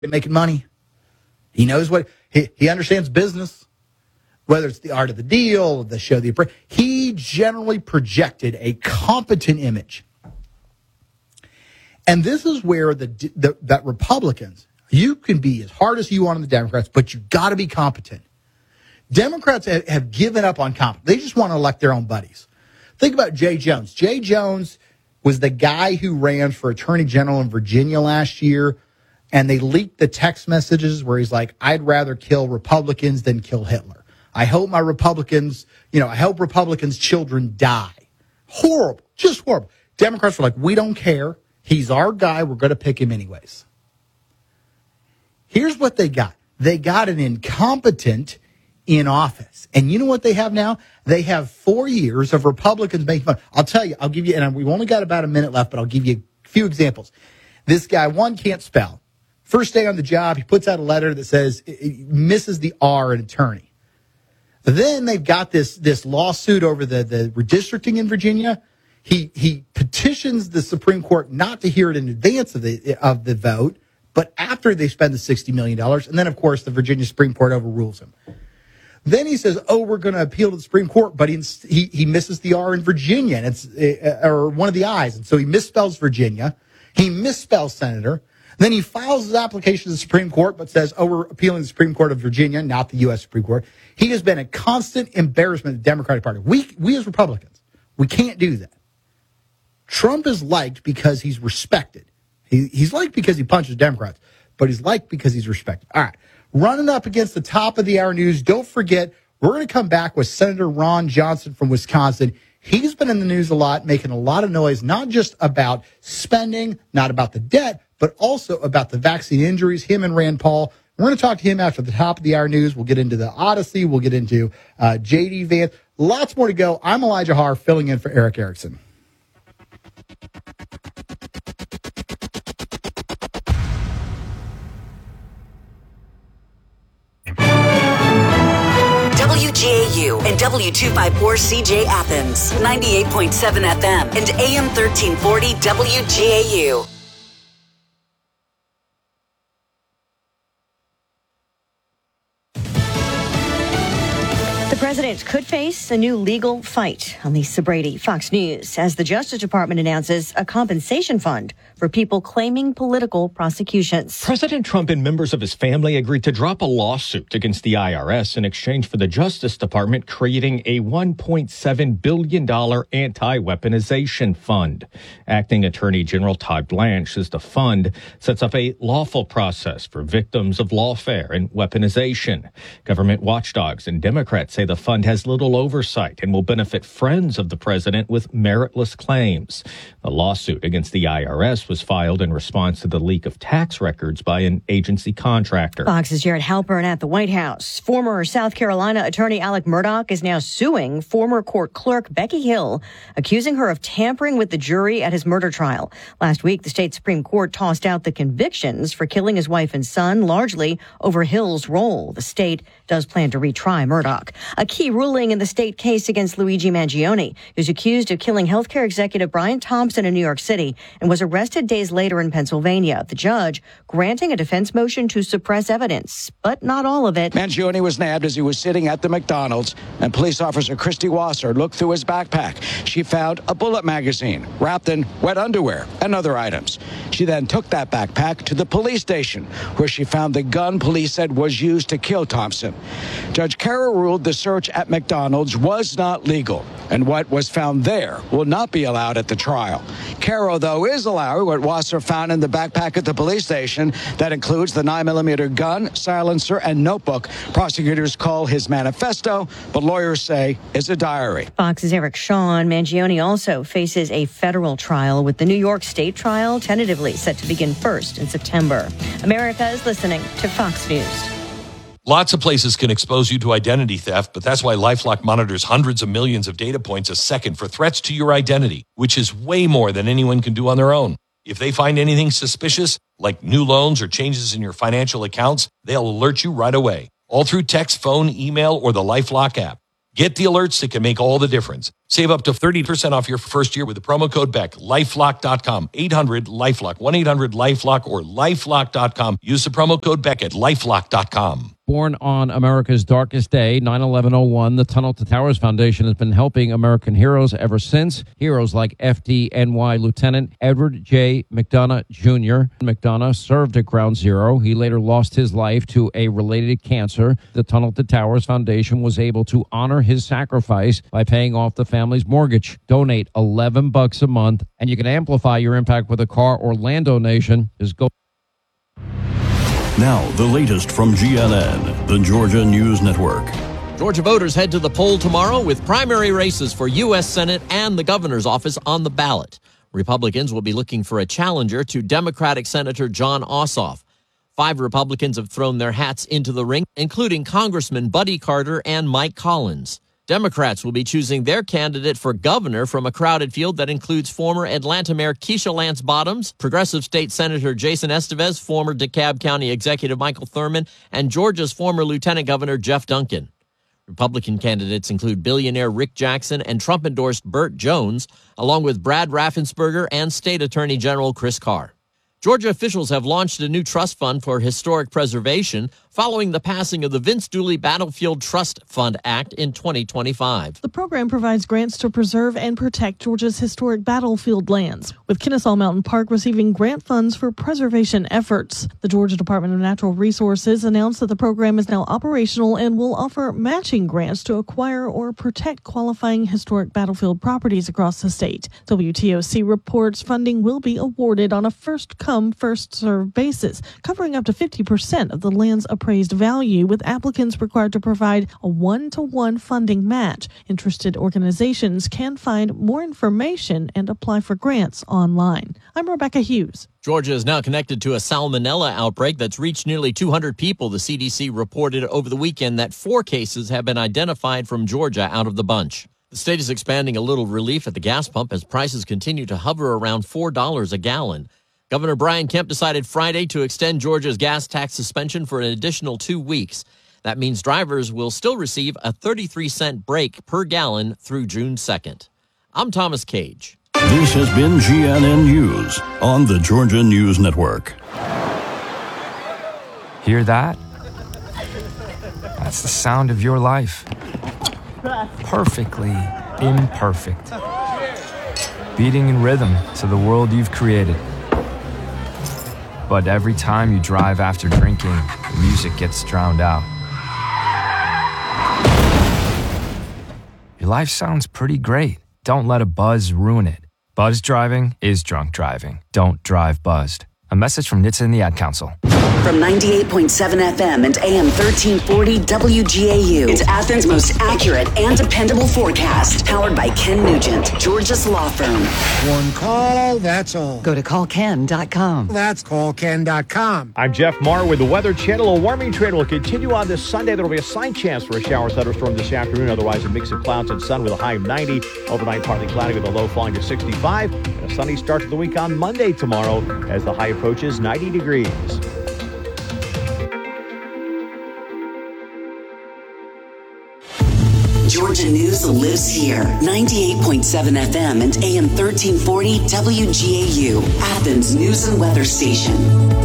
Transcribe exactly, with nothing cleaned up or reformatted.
making money. He knows what, he, he understands business, whether it's the art of the deal, the show, the he generally projected a competent image. And this is where the, the that Republicans, you can be as hard as you want on the Democrats, but you got to be competent. Democrats have, have given up on competence. They just want to elect their own buddies. Think about Jay Jones. Jay Jones was the guy who ran for attorney general in Virginia last year, and they leaked the text messages where he's like, I'd rather kill Republicans than kill Hitler. I hope my Republicans, you know, I hope Republicans' children die. Horrible, just horrible. Democrats were like, we don't care. He's our guy. We're going to pick him anyways. Here's what they got. They got an incompetent in office. And you know what they have now? They have four years of Republicans making fun. I'll tell you, I'll give you, and we've only got about a minute left, but I'll give you a few examples. This guy, one, can't spell. First day on the job, he puts out a letter that says, it misses the R in attorney. Then they've got this, this lawsuit over the, the redistricting in Virginia. He, he petitions the Supreme Court not to hear it in advance of the, of the vote, but after they spend the sixty million dollars. And then, of course, the Virginia Supreme Court overrules him. Then he says, oh, we're going to appeal to the Supreme Court, but he, he he misses the R in Virginia, and it's uh, or one of the I's. And so he misspells Virginia. He misspells senator. Then he files his application to the Supreme Court, but says, oh, we're appealing to the Supreme Court of Virginia, not the U S Supreme Court. He has been a constant embarrassment to the Democratic Party. We, we as Republicans, we can't do that. Trump is liked because he's respected. He, he's liked because he punches Democrats, but he's liked because he's respected. All right. Running up against the top of the hour news, don't forget, we're going to come back with Senator Ron Johnson from Wisconsin. He's been in the news a lot, making a lot of noise, not just about spending, not about the debt, but also about the vaccine injuries, him and Rand Paul. We're going to talk to him after the top of the hour news. We'll get into the Odyssey. We'll get into uh, J D Vance. Lots more to go. I'm Elijah Haar, filling in for Eric Erickson. W G A U and W two fifty-four C J Athens, ninety-eight point seven F M and A M thirteen forty W G A U. The president could face a new legal fight. On Lisa Brady, Fox News, as the Justice Department announces a compensation fund for people claiming political prosecutions. President Trump and members of his family agreed to drop a lawsuit against the I R S in exchange for the Justice Department creating a one point seven billion dollars anti-weaponization fund. Acting Attorney General Todd Blanche says the fund sets up a lawful process for victims of lawfare and weaponization. Government watchdogs and Democrats say the fund has little oversight and will benefit friends of the president with meritless claims. The lawsuit against the I R S was filed in response to the leak of tax records by an agency contractor. Fox's Jared Halpern at the White House. Former South Carolina attorney Alec Murdaugh is now suing former court clerk Becky Hill, accusing her of tampering with the jury at his murder trial. Last week, the state Supreme Court tossed out the convictions for killing his wife and son, largely over Hill's role. The state does plan to retry Murdaugh. A key ruling in the state case against Luigi Mangione, who's accused of killing healthcare executive Brian Thompson in New York City and was arrested days later in Pennsylvania. The judge granting a defense motion to suppress evidence, but not all of it. Mangione was nabbed as he was sitting at the McDonald's, and police officer Christy Wasser looked through his backpack. She found a bullet magazine wrapped in wet underwear and other items. She then took that backpack to the police station, where she found the gun police said was used to kill Thompson. Judge Carroll ruled the search at McDonald's was not legal, and what was found there will not be allowed at the trial. Carroll, though, is allowed what Wasser found in the backpack at the police station. That includes the nine millimeter gun, silencer, and notebook prosecutors call his manifesto, but lawyers say is a diary. Fox's Eric Shawn. Mangione also faces a federal trial, with the New York State trial tentatively set to begin first in September. America is listening to Fox News. Lots of places can expose you to identity theft, but that's why LifeLock monitors hundreds of millions of data points a second for threats to your identity, which is way more than anyone can do on their own. If they find anything suspicious, like new loans or changes in your financial accounts, they'll alert you right away, all through text, phone, email, or the LifeLock app. Get the alerts that can make all the difference. Save up to thirty percent off your first year with the promo code Beck. LifeLock dot com. eight hundred LifeLock. one eight hundred LifeLock or LifeLock dot com. Use the promo code Beck at LifeLock dot com. Born on America's darkest day, nine eleven oh one, the Tunnel to Towers Foundation has been helping American heroes ever since. Heroes like F D N Y Lieutenant Edward J. McDonough Junior McDonough served at Ground Zero. He later lost his life to a related cancer. The Tunnel to Towers Foundation was able to honor his sacrifice by paying off the family's mortgage. Donate eleven bucks a month, and you can amplify your impact with a car or land donation. Just go. Now, the latest from G N N, the Georgia News Network. Georgia voters head to the poll tomorrow with primary races for U S Senate and the governor's office on the ballot. Republicans will be looking for a challenger to Democratic Senator Jon Ossoff. Five Republicans have thrown their hats into the ring, including Congressman Buddy Carter and Mike Collins. Democrats will be choosing their candidate for governor from a crowded field that includes former Atlanta Mayor Keisha Lance Bottoms, Progressive State Senator Jason Estevez, former DeKalb County Executive Michael Thurman, and Georgia's former Lieutenant Governor Jeff Duncan. Republican candidates include billionaire Rick Jackson and Trump-endorsed Burt Jones, along with Brad Raffensperger and State Attorney General Chris Carr. Georgia officials have launched a new trust fund for historic preservation following the passing of the Vince Dooley Battlefield Trust Fund Act in twenty twenty-five. The program provides grants to preserve and protect Georgia's historic battlefield lands, with Kennesaw Mountain Park receiving grant funds for preservation efforts. The Georgia Department of Natural Resources announced that the program is now operational and will offer matching grants to acquire or protect qualifying historic battlefield properties across the state. W T O C reports funding will be awarded on a first-come, first-served basis, covering up to fifty percent of the land's appraised value, with applicants required to provide a one-to-one funding match. Interested organizations can find more information and apply for grants online. I'm Rebecca Hughes. Georgia is now connected to a salmonella outbreak that's reached nearly two hundred people. The C D C reported over the weekend that four cases have been identified from Georgia out of the bunch. The state is expanding a little relief at the gas pump as prices continue to hover around four dollars a gallon. Governor Brian Kemp decided Friday to extend Georgia's gas tax suspension for an additional two weeks. That means drivers will still receive a thirty-three cent break per gallon through June second. I'm Thomas Cage. This has been G N N News on the Georgia News Network. Hear that? That's the sound of your life. Perfectly imperfect. Beating in rhythm to the world you've created. But every time you drive after drinking, the music gets drowned out. Your life sounds pretty great. Don't let a buzz ruin it. Buzz driving is drunk driving. Don't drive buzzed. A message from N H T S A and the Ad Council. From ninety-eight point seven F M and A M thirteen forty W G A U, it's Athens' most accurate and dependable forecast. Powered by Ken Nugent, Georgia's law firm. One call, that's all. Go to call ken dot com. That's call ken dot com. I'm Jeff Marr with the Weather Channel. A warming trend will continue on this Sunday. There will be a slight chance for a shower thunderstorm this afternoon. Otherwise, a mix of clouds and sun with a high of ninety. Overnight, partly cloudy with a low falling to sixty-five. And a sunny start to the week on Monday tomorrow as the high approaches ninety degrees. Georgia News lives here. ninety-eight point seven F M and A M thirteen forty W G A U, Athens News and Weather Station.